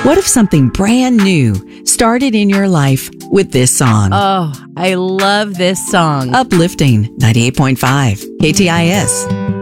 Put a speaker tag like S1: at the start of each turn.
S1: What if something brand new started in your life with this song?
S2: Oh, I love this song.
S1: Uplifting 98.5 KTIS.